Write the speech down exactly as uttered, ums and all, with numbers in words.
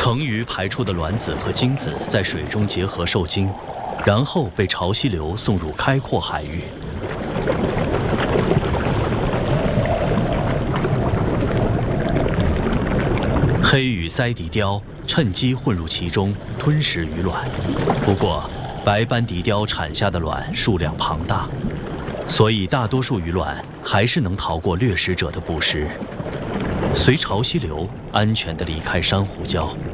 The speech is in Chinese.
成鱼排出的卵子和精子在水中结合受精，然后被潮汐流送入开阔海域。黑羽鳃笛雕趁机混入其中，吞食鱼卵。不过，白斑笛雕产下的卵数量庞大，所以大多数鱼卵还是能逃过掠食者的捕食，随潮汐流安全地离开珊瑚礁。